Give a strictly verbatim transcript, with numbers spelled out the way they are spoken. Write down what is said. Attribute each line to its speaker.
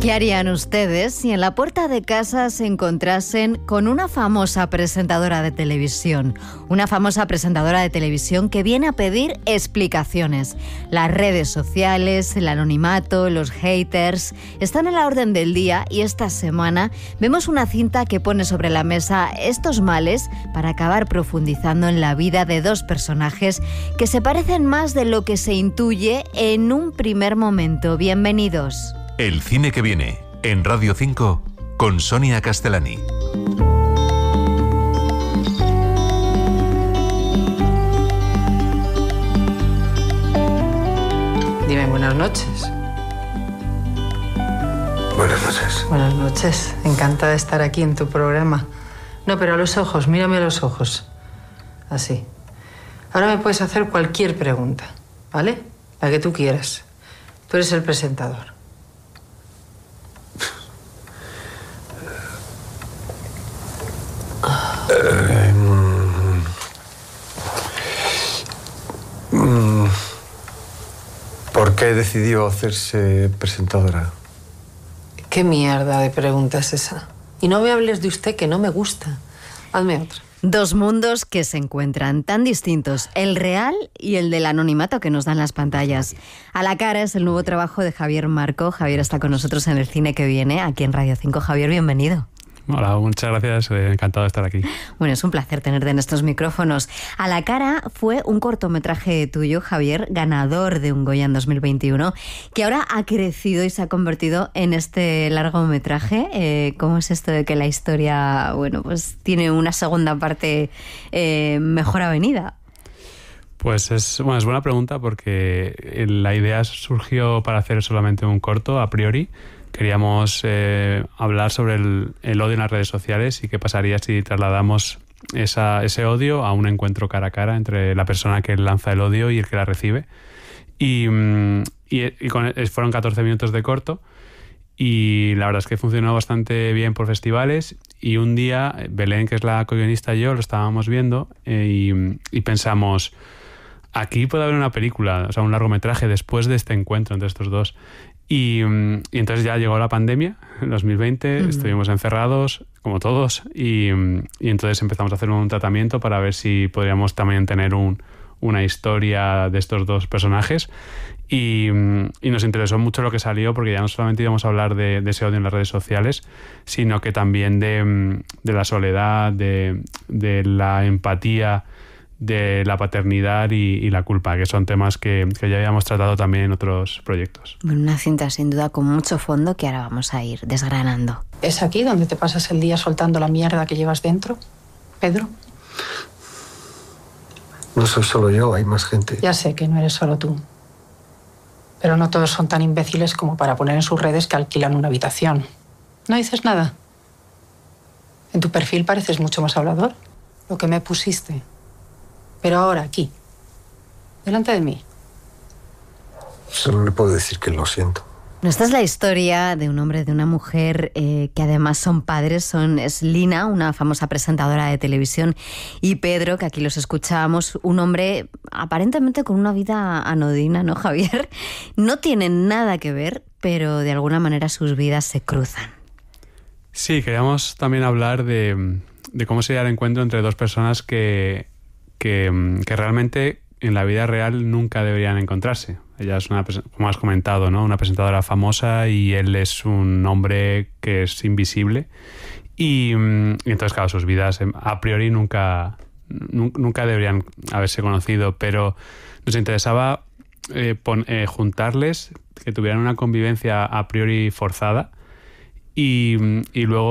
Speaker 1: ¿Qué harían ustedes si en la puerta de casa se encontrasen con una famosa presentadora de televisión? Una famosa presentadora de televisión que viene a pedir explicaciones. Las redes sociales, el anonimato, los haters están en la orden del día y esta semana vemos una cinta que pone sobre la mesa estos males para acabar profundizando en la vida de dos personajes que se parecen más de lo que se intuye en un primer momento. Bienvenidos.
Speaker 2: El cine que viene, en Radio cinco, con Sonia Castellani.
Speaker 3: Dime buenas noches.
Speaker 4: Buenas noches.
Speaker 3: Buenas noches. Encantada de estar aquí en tu programa. No, pero a los ojos, mírame a los ojos. Así. Ahora me puedes hacer cualquier pregunta, ¿vale? La que tú quieras. Tú eres el presentador.
Speaker 4: Eh, mm, mm, ¿Por qué decidió hacerse presentadora?
Speaker 3: ¿Qué mierda de pregunta es esa? Y no me hables de usted, que no me gusta. Hazme otra.
Speaker 1: Dos mundos que se encuentran tan distintos, el real y el del anonimato que nos dan las pantallas. A la cara es el nuevo trabajo de Javier Marco. Javier está con nosotros en el cine que viene, aquí en Radio cinco. Javier, bienvenido.
Speaker 5: Hola, muchas gracias, eh, encantado de estar aquí.
Speaker 1: Bueno, es un placer tenerte en estos micrófonos. A la cara fue un cortometraje tuyo, Javier, ganador de un Goya en dos mil veintiuno, que ahora ha crecido y se ha convertido en este largometraje. Eh, ¿Cómo es esto de que la historia, bueno, pues tiene una segunda parte eh, mejor avenida?
Speaker 5: Pues es, bueno, es buena pregunta porque la idea surgió para hacer solamente un corto a priori. Queríamos eh, hablar sobre el, el odio en las redes sociales y qué pasaría si trasladamos esa, ese odio a un encuentro cara a cara entre la persona que lanza el odio y el que la recibe. Y, y, y con, fueron catorce minutos de corto y la verdad es que funcionó bastante bien por festivales. Y un día, Belén, que es la co-guionista, y yo lo estábamos viendo eh, y, y pensamos, aquí puede haber una película, o sea, un largometraje después de este encuentro entre estos dos. Y, y entonces ya llegó la pandemia, en dos mil veinte, uh-huh. Estuvimos encerrados, como todos, y, y entonces empezamos a hacer un tratamiento para ver si podríamos también tener un, una historia de estos dos personajes. Y, y nos interesó mucho lo que salió, porque ya no solamente íbamos a hablar de, de ese odio en las redes sociales, sino que también de, de la soledad, de, de la empatía, de la paternidad y, y la culpa, que son temas que, que ya habíamos tratado también en otros proyectos.
Speaker 1: Bueno, una cinta sin duda con mucho fondo que ahora vamos a ir desgranando.
Speaker 6: ¿Es aquí donde te pasas el día soltando la mierda que llevas dentro, Pedro?
Speaker 4: No soy solo yo, hay más gente.
Speaker 6: Ya sé que no eres solo tú. Pero no todos son tan imbéciles como para poner en sus redes que alquilan una habitación. ¿No dices nada? En tu perfil pareces mucho más hablador. Lo que me pusiste. Pero ahora, aquí, delante de mí.
Speaker 4: Solo le puedo decir que lo siento.
Speaker 1: Esta es la historia de un hombre y de una mujer eh, que además son padres. Son, es Lina, una famosa presentadora de televisión, y Pedro, que aquí los escuchábamos, un hombre aparentemente con una vida anodina, ¿no, Javier? No tienen nada que ver, pero de alguna manera sus vidas se cruzan.
Speaker 5: Sí, queríamos también hablar de, de cómo sería el encuentro entre dos personas que... Que, que realmente en la vida real nunca deberían encontrarse. Ella es una, como has comentado, ¿no? Una presentadora famosa y él es un hombre que es invisible. Y, y entonces, claro, sus vidas a priori nunca, nunca deberían haberse conocido, pero nos interesaba eh, pon, eh, juntarles, que tuvieran una convivencia a priori forzada y, y luego